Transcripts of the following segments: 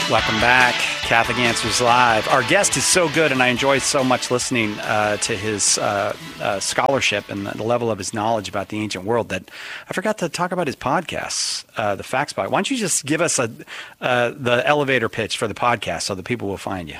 Welcome back, Catholic Answers Live. Our guest is so good, and I enjoy so much listening to his scholarship and the level of his knowledge about the ancient world that I forgot to talk about his podcasts, the Facts Pod. Why don't you just give us the elevator pitch for the podcast so the people will find you?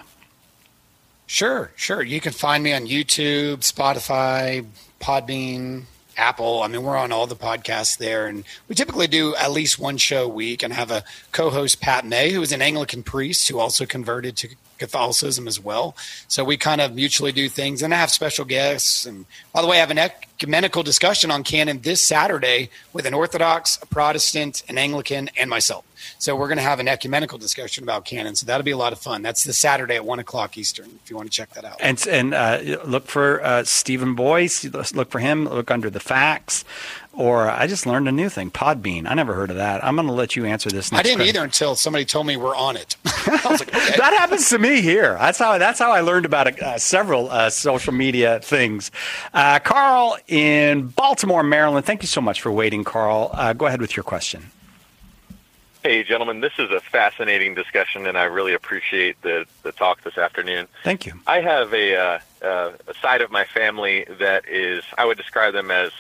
Sure. You can find me on YouTube, Spotify, Podbean, Apple. I mean, we're on all the podcasts there, and we typically do at least one show a week and have a co-host, Pat May, who is an Anglican priest who also converted to Catholicism as well. So we kind of mutually do things, and I have special guests. And by the way, I have an ecumenical discussion on canon this Saturday with an Orthodox, a Protestant, an Anglican, and myself. So we're going to have an ecumenical discussion about canon. So that'll be a lot of fun. That's this Saturday at 1 o'clock Eastern, if you want to check that out. And look for Stephen Boyce. Look for him. Look under the Facts. Or I just learned a new thing, Podbean. I never heard of that. I'm going to let you answer this next. I didn't either until somebody told me we're on it. I was like, okay. That happens to me here. That's how I learned about several social media things. Carl in Baltimore, Maryland. Thank you so much for waiting, Carl. Go ahead with your question. Hey, gentlemen, this is a fascinating discussion, and I really appreciate the talk this afternoon. Thank you. I have a side of my family that is, I would describe them as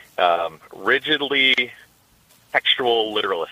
rigidly textual literalists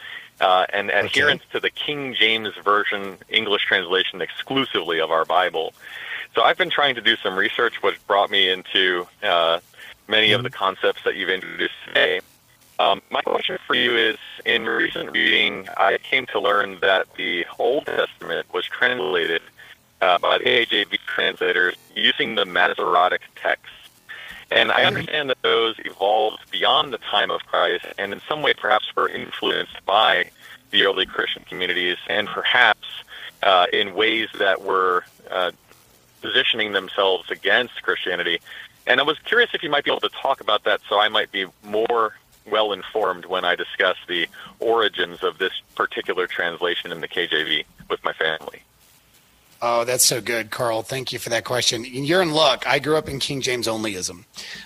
and adherents to the King James Version English translation exclusively of our Bible. So I've been trying to do some research, which brought me into many of the concepts that you've introduced today. My question for you is, in recent reading, I came to learn that the Old Testament was translated by the KJV translators using the Masoretic text. And I understand that those evolved beyond the time of Christ and in some way perhaps were influenced by the early Christian communities and perhaps in ways that were positioning themselves against Christianity. And I was curious if you might be able to talk about that so I might be more well-informed when I discuss the origins of this particular translation in the KJV with my family. Oh, that's so good, Carl. Thank you for that question. You're in luck. I grew up in King James onlyism.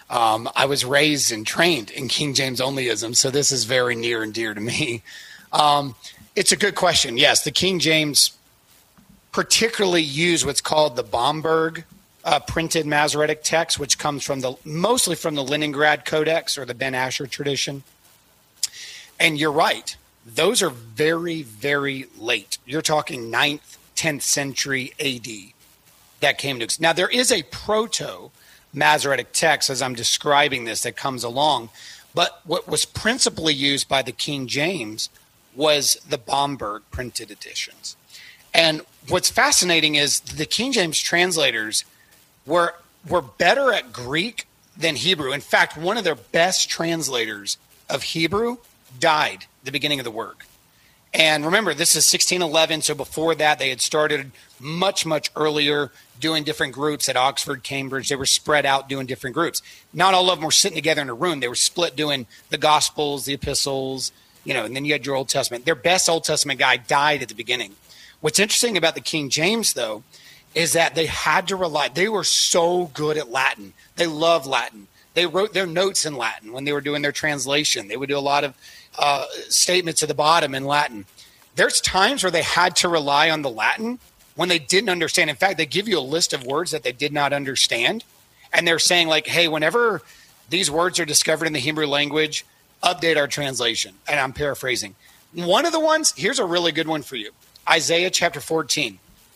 I was raised and trained in King James onlyism, so this is very near and dear to me. It's a good question. Yes, the King James particularly used what's called the Bomberg printed Masoretic text, which comes from mostly from the Leningrad Codex or the Ben Asher tradition. And you're right. Those are very, very late. You're talking 9th, 10th century AD that came to us. Now, there is a proto-Masoretic text, as I'm describing this, that comes along. But what was principally used by the King James was the Bomberg printed editions. And what's fascinating is the King James translators were better at Greek than Hebrew. In fact, one of their best translators of Hebrew died at the beginning of the work. And remember, this is 1611, so before that, they had started much, much earlier doing different groups at Oxford, Cambridge. They were spread out doing different groups. Not all of them were sitting together in a room. They were split doing the Gospels, the Epistles, and then you had your Old Testament. Their best Old Testament guy died at the beginning. What's interesting about the King James, though, is that they had to rely. They were so good at Latin. They loved Latin. They wrote their notes in Latin when they were doing their translation. They would do a lot of statements at the bottom in Latin. There's times where they had to rely on the Latin when they didn't understand. In fact, they give you a list of words that they did not understand. And they're saying like, hey, whenever these words are discovered in the Hebrew language, update our translation. And I'm paraphrasing. One of the ones, here's a really good one for you. Isaiah chapter 14.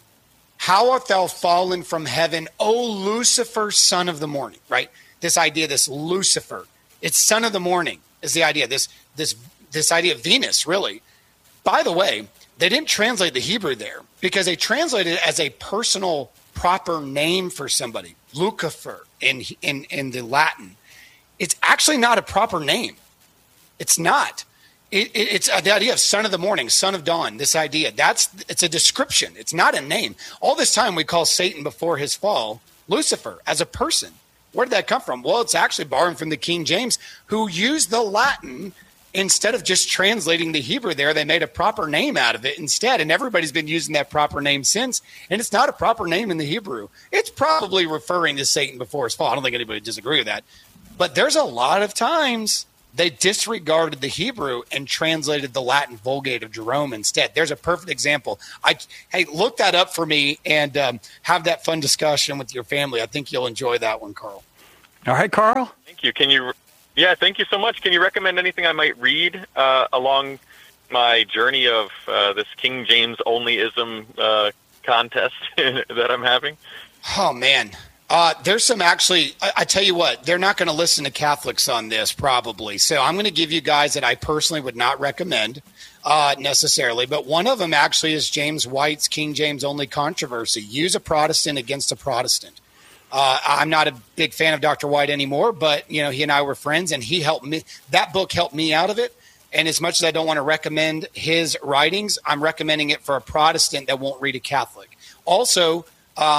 How art thou fallen from heaven, O Lucifer, son of the morning, right? This idea, this Lucifer, it's son of the morning is the idea, this idea of Venus, really. By the way, they didn't translate the Hebrew there because they translated it as a personal proper name for somebody, Lucifer in the Latin. It's actually not a proper name. It's not. It's the idea of son of the morning, son of dawn, this idea. It's a description. It's not a name. All this time we call Satan before his fall Lucifer as a person. Where did that come from? Well, it's actually borrowed from the King James, who used the Latin instead of just translating the Hebrew there. They made a proper name out of it instead, and everybody's been using that proper name since, and it's not a proper name in the Hebrew. It's probably referring to Satan before his fall. I don't think anybody would disagree with that. But there's a lot of times They disregarded the Hebrew and translated the Latin Vulgate of Jerome instead. There's a perfect example. Hey, look that up for me and have that fun discussion with your family. I think you'll enjoy that one, Carl. All right, Carl. Thank you. Thank you so much. Can you recommend anything I might read along my journey of this King James onlyism contest that I'm having? Oh, man. There's some actually, I tell you what, they're not going to listen to Catholics on this probably. So I'm going to give you guys that I personally would not recommend necessarily. But one of them actually is James White's King James Only Controversy. Use a Protestant against a Protestant. I'm not a big fan of Dr. White anymore, but he and I were friends and he helped me. That book helped me out of it. And as much as I don't want to recommend his writings, I'm recommending it for a Protestant that won't read a Catholic. Also,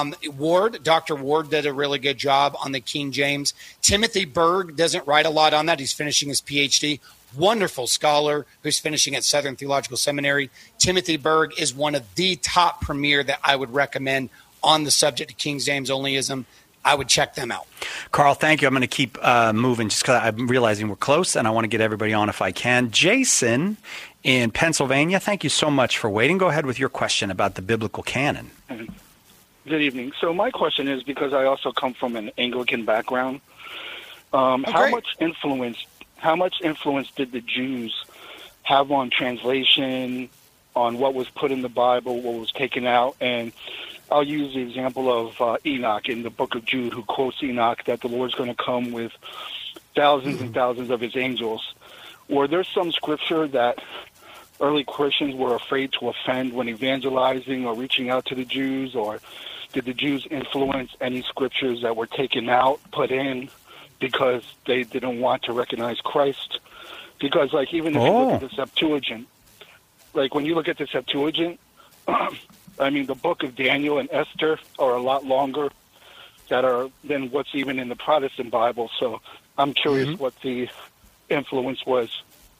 Dr. Ward did a really good job on the King James. Timothy Berg doesn't write a lot on that. He's finishing his PhD. Wonderful scholar who's finishing at Southern Theological Seminary. Timothy Berg is one of the top premier that I would recommend on the subject of King James onlyism. I would check them out. Carl, thank you. I'm going to keep moving just because I'm realizing we're close and I want to get everybody on if I can. Jason in Pennsylvania, thank you so much for waiting. Go ahead with your question about the biblical canon. Good evening. So my question is, because I also come from an Anglican background, how much influence did the Jews have on translation, on what was put in the Bible, what was taken out? And I'll use the example of Enoch in the book of Jude, who quotes Enoch that the Lord's going to come with thousands and thousands of his angels. Were there some scripture that early Christians were afraid to offend when evangelizing or reaching out to the Jews, or did the Jews influence any scriptures that were taken out, put in, because they didn't want to recognize Christ? Because, like, even if you look at the Septuagint, like, when you look at the Septuagint, I mean, the book of Daniel and Esther are a lot longer than what's even in the Protestant Bible. So I'm curious what the influence was.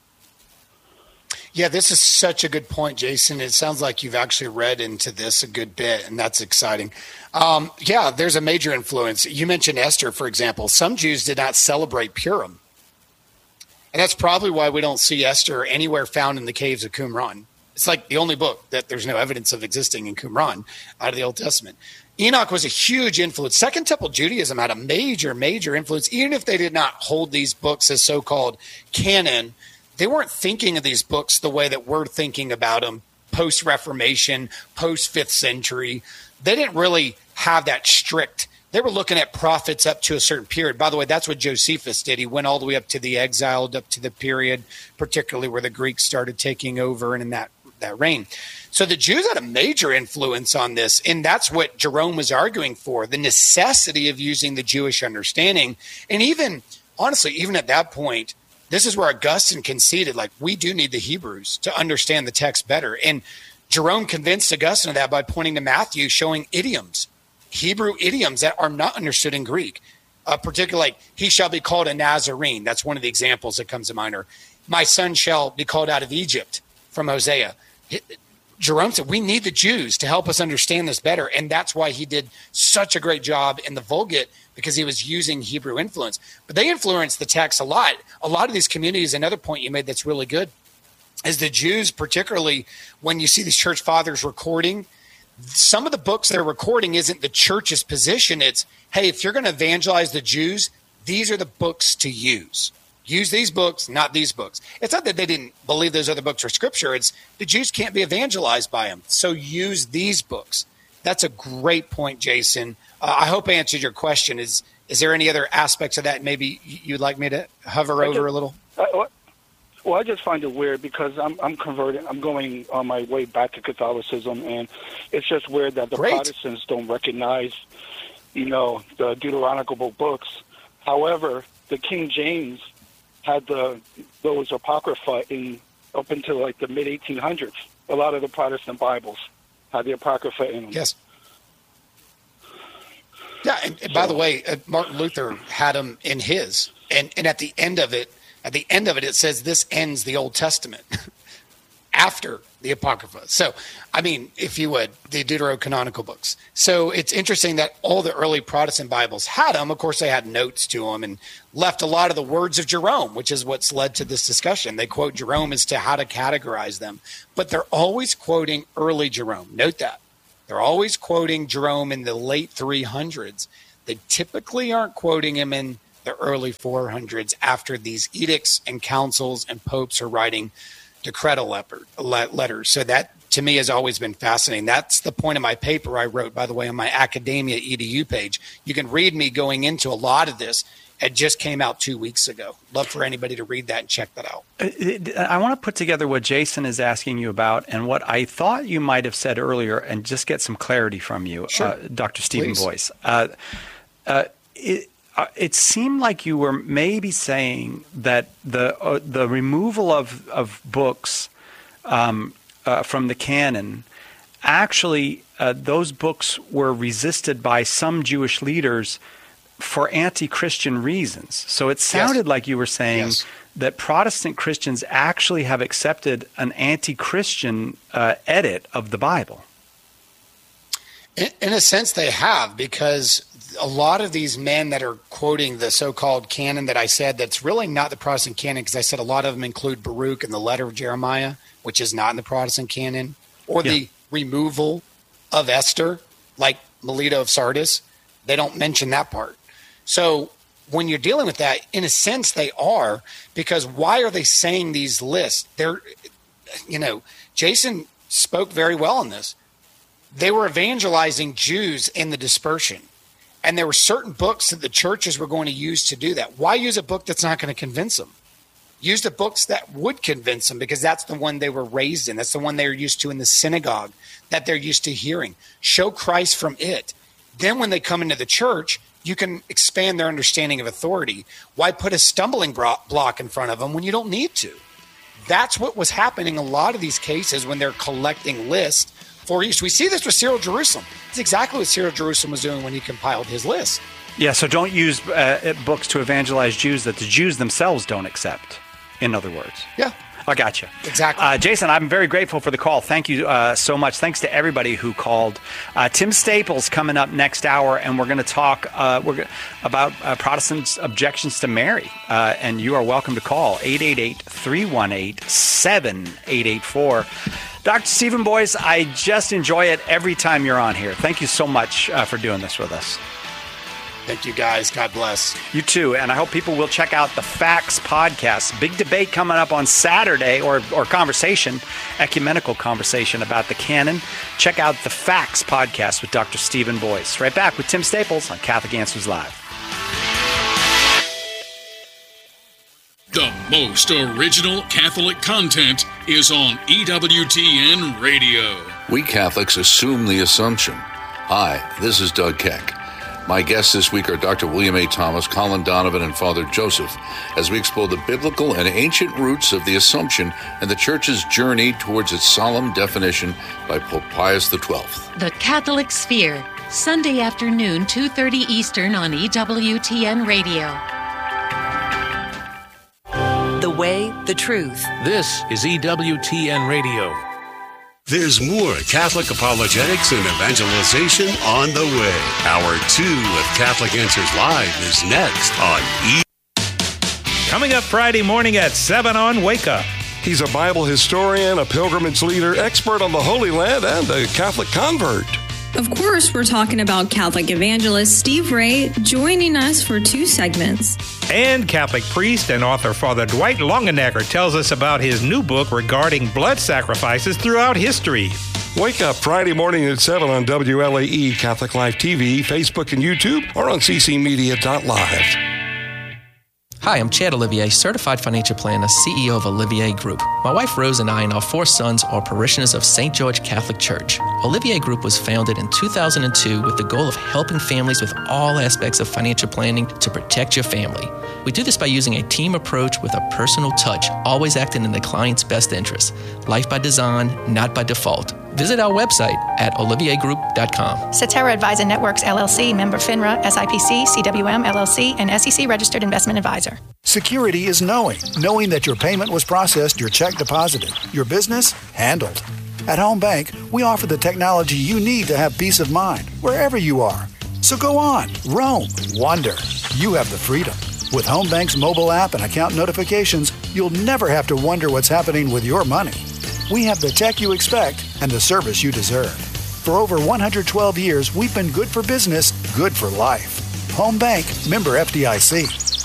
Yeah, this is such a good point, Jason. It sounds like you've actually read into this a good bit, and that's exciting. Yeah, there's a major influence. You mentioned Esther, for example. Some Jews did not celebrate Purim. And that's probably why we don't see Esther anywhere found in the caves of Qumran. It's like the only book that there's no evidence of existing in Qumran out of the Old Testament. Enoch was a huge influence. Second Temple Judaism had a major, major influence. Even if they did not hold these books as so-called canon, they weren't thinking of these books the way that we're thinking about them post-Reformation, post-5th century. They didn't really have that strict. They were looking at prophets up to a certain period. By the way, that's what Josephus did. He went all the way up to the exiled, up to the period, particularly where the Greeks started taking over and in that reign. So the Jews had a major influence on this, and that's what Jerome was arguing for, the necessity of using the Jewish understanding. And even, honestly, even at that point, this is where Augustine conceded, like, we do need the Hebrews to understand the text better. And Jerome convinced Augustine of that by pointing to Matthew, showing idioms, Hebrew idioms that are not understood in Greek. Particularly, like, he shall be called a Nazarene. That's one of the examples that comes to mind. Or, my son shall be called out of Egypt from Hosea. Jerome said, we need the Jews to help us understand this better. And that's why he did such a great job in the Vulgate, because he was using Hebrew influence. But they influenced the text a lot. A lot of these communities, another point you made that's really good, is the Jews, particularly when you see these church fathers recording, some of the books they're recording isn't the church's position. It's, hey, if you're going to evangelize the Jews, these are the books to use. Use these books, not these books. It's not that they didn't believe those other books are scripture. It's the Jews can't be evangelized by them. So use these books. That's a great point, Jason. I hope I answered your question. Is there any other aspects of that maybe you'd like me to hover over a little? Well, I just find it weird because I'm converting. I'm going on my way back to Catholicism, and it's just weird that the Protestants don't recognize, the Deuteronomical books. However, the King James had those apocrypha up until like the mid 1800s. A lot of the Protestant Bibles had the apocrypha in them. Yes. Yeah, and by the way, Martin Luther had them in his, and at the end of it, it says this ends the Old Testament. After the Apocrypha. So, I mean, if you would, the deuterocanonical books. So it's interesting that all the early Protestant Bibles had them. Of course, they had notes to them and left a lot of the words of Jerome, which is what's led to this discussion. They quote Jerome as to how to categorize them, but they're always quoting early Jerome. Note that. They're always quoting Jerome in the late 300s. They typically aren't quoting him in the early 400s after these edicts and councils and popes are writing decretal letters. So that, to me, has always been fascinating. That's the point of my paper I wrote, by the way, on my Academia EDU page. You can read me going into a lot of this. It just came out 2 weeks ago. Love for anybody to read that and check that out. I want to put together what Jason is asking you about and what I thought you might have said earlier and just get some clarity from you, sure. Dr. Stephen Boyce. It seemed like you were maybe saying that the removal of books from the canon, actually those books were resisted by some Jewish leaders for anti-Christian reasons. So it sounded like you were saying that Protestant Christians actually have accepted an anti-Christian edit of the Bible. In a sense, they have, because a lot of these men that are quoting the so-called canon that I said, that's really not the Protestant canon, because I said a lot of them include Baruch and the letter of Jeremiah, which is not in the Protestant canon, or the removal of Esther, like Melito of Sardis. They don't mention that part. So when you're dealing with that, in a sense, they are, because why are they saying these lists? They're, Jason spoke very well on this. They were evangelizing Jews in the dispersion. And there were certain books that the churches were going to use to do that. Why use a book that's not going to convince them? Use the books that would convince them, because that's the one they were raised in. That's the one they're used to in the synagogue, that they're used to hearing. Show Christ from it. Then when they come into the church, you can expand their understanding of authority. Why put a stumbling block in front of them when you don't need to? That's what was happening in a lot of these cases when they're collecting lists for use. We see this with Cyril Jerusalem. It's exactly what Cyril Jerusalem was doing when he compiled his list. Yeah, so don't use books to evangelize Jews that the Jews themselves don't accept, in other words. Yeah. I got you. Exactly. Jason, I'm very grateful for the call. Thank you so much. Thanks to everybody who called. Tim Staples coming up next hour, and we're going to talk about Protestants' objections to Mary. And you are welcome to call 888-318-7884. Dr. Stephen Boyce, I just enjoy it every time you're on here. Thank you so much for doing this with us. Thank you, guys. God bless. You too. And I hope people will check out the Facts podcast. Big debate coming up on Saturday, or conversation, ecumenical conversation about the canon. Check out the Facts podcast with Dr. Stephen Boyce. Right back with Tim Staples on Catholic Answers Live. The most original Catholic content is on EWTN Radio. We Catholics assume the assumption. Hi, this is Doug Keck. My guests this week are Dr. William A. Thomas, Colin Donovan, and Father Joseph, as we explore the biblical and ancient roots of the Assumption and the Church's journey towards its solemn definition by Pope Pius XII. The Catholic Sphere, Sunday afternoon, 2:30 Eastern on EWTN Radio. The way, the truth. This is EWTN Radio. There's more Catholic apologetics and evangelization on the way. Hour 2 of Catholic Answers Live is next on Coming up Friday morning at 7 on Wake Up. He's a Bible historian, a pilgrimage leader, expert on the Holy Land, and a Catholic convert. Of course, we're talking about Catholic evangelist Steve Ray, joining us for 2 segments. And Catholic priest and author Father Dwight Longenecker tells us about his new book regarding blood sacrifices throughout history. Wake up Friday morning at 7 on WLAE, Catholic Live TV, Facebook, and YouTube, or on ccmedia.live. Hi, I'm Chad Olivier, certified financial planner, CEO of Olivier Group. My wife Rose and I and our 4 sons are parishioners of St. George Catholic Church. Olivier Group was founded in 2002 with the goal of helping families with all aspects of financial planning to protect your family. We do this by using a team approach with a personal touch, always acting in the client's best interest. Life by design, not by default. Visit our website at oliviergroup.com. Cetera Advisor Networks, LLC, member FINRA, SIPC, CWM, LLC, and SEC Registered Investment Advisor. Security is knowing that your payment was processed, your check deposited, your business handled. At Home Bank, we offer the technology you need to have peace of mind wherever you are. So go on, roam, wander. You have the freedom. With Home Bank's mobile app and account notifications, you'll never have to wonder what's happening with your money. We have the tech you expect and the service you deserve. For over 112 years, we've been good for business, good for life. Home Bank, member FDIC.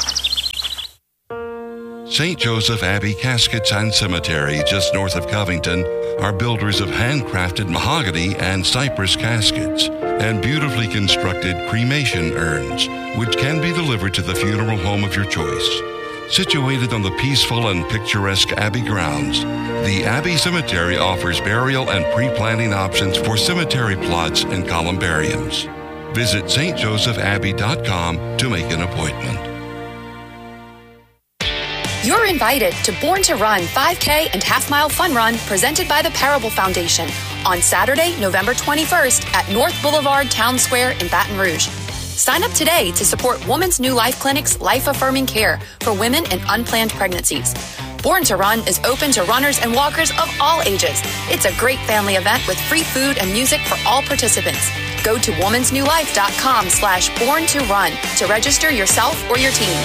St. Joseph Abbey Caskets and Cemetery, just north of Covington, are builders of handcrafted mahogany and cypress caskets and beautifully constructed cremation urns, which can be delivered to the funeral home of your choice. Situated on the peaceful and picturesque Abbey grounds, the Abbey Cemetery offers burial and pre-planning options for cemetery plots and columbariums. Visit stjosephabbey.com to make an appointment. You're invited to Born to Run 5K and Half Mile Fun Run presented by the Parable Foundation on Saturday, November 21st at North Boulevard Town Square in Baton Rouge. Sign up today to support Woman's New Life Clinic's life-affirming care for women in unplanned pregnancies. Born to Run is open to runners and walkers of all ages. It's a great family event with free food and music for all participants. Go to womansnewlife.com/born-to-run to register yourself or your team.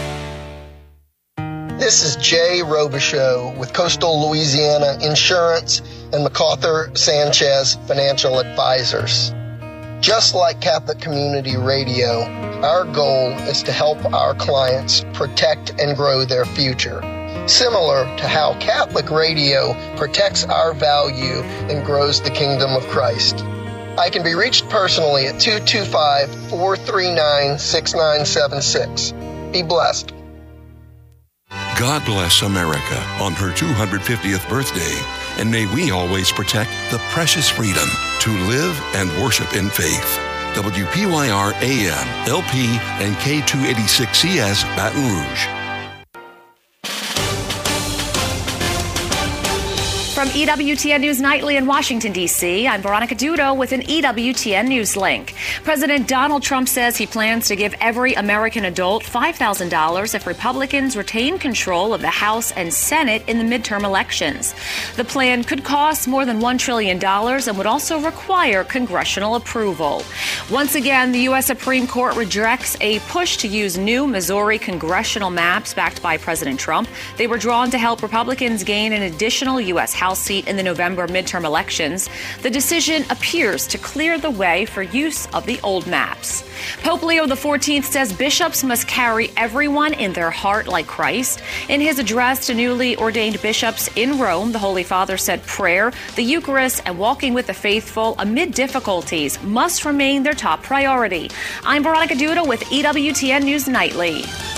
This is Jay Robichaux with Coastal Louisiana Insurance and MacArthur Sanchez Financial Advisors. Just like Catholic Community Radio, our goal is to help our clients protect and grow their future, similar to how Catholic Radio protects our value and grows the kingdom of Christ. I can be reached personally at 225-439-6976. Be blessed. God bless America on her 250th birthday, and may we always protect the precious freedom to live and worship in faith. WPYR AM, LP, and K286CS Baton Rouge. From EWTN News Nightly in Washington, D.C., I'm Veronica Dudo with an EWTN News link. President Donald Trump says he plans to give every American adult $5,000 if Republicans retain control of the House and Senate in the midterm elections. The plan could cost more than $1 trillion and would also require congressional approval. Once again, the U.S. Supreme Court rejects a push to use new Missouri congressional maps backed by President Trump. They were drawn to help Republicans gain an additional U.S. House seat in the November midterm elections. The decision appears to clear the way for use of the old maps. Pope Leo XIV says bishops must carry everyone in their heart like Christ. In his address to newly ordained bishops in Rome, the Holy Father said prayer, the Eucharist, and walking with the faithful amid difficulties must remain their top priority. I'm Veronica Duda with EWTN News Nightly.